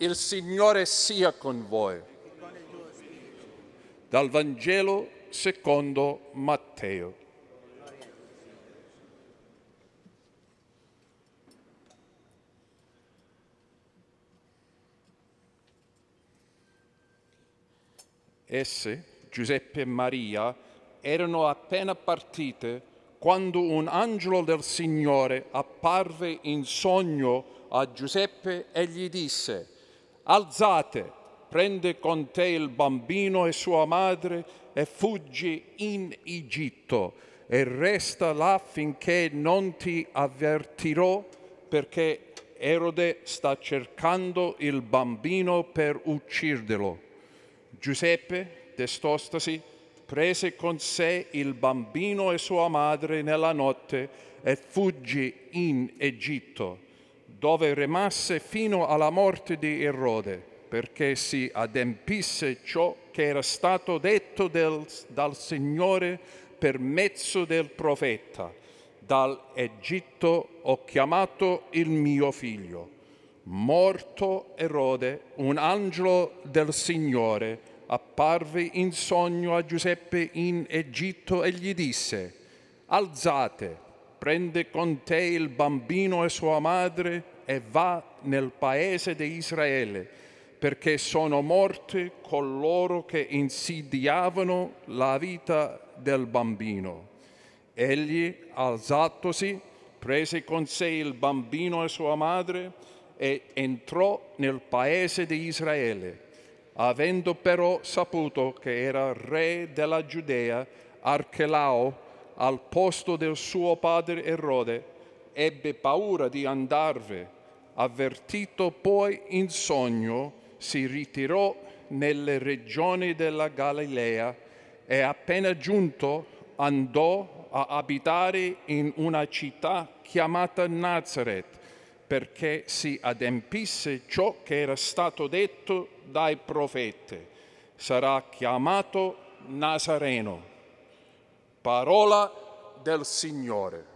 Il Signore sia con voi. Dal Vangelo secondo Matteo. Esse, Giuseppe e Maria, erano appena partite quando un angelo del Signore apparve in sogno a Giuseppe e gli disse: «Alzate, prende con te il bambino e sua madre e fuggi in Egitto e resta là finché non ti avvertirò, perché Erode sta cercando il bambino per ucciderlo». Giuseppe, destostasi, prese con sé il bambino e sua madre nella notte e fuggì in Egitto, dove rimase fino alla morte di Erode, perché si adempisse ciò che era stato detto dal Signore per mezzo del profeta: «Dall'Egitto ho chiamato il mio figlio». Morto Erode, un angelo del Signore apparve in sogno a Giuseppe in Egitto e gli disse: «Alzate, prende con te il bambino e sua madre e va nel paese di Israele, perché sono morti coloro che insidiavano la vita del bambino». Egli, alzatosi, prese con sé il bambino e sua madre e entrò nel paese di Israele. Avendo però saputo che era re della Giudea, Archelao, al posto del suo padre Erode, ebbe paura di andarvi. Avvertito poi in sogno, si ritirò nelle regioni della Galilea e appena giunto andò a abitare in una città chiamata Nazaret, perché si adempisse ciò che era stato detto dai profeti: sarà chiamato Nazareno. Parola del Signore.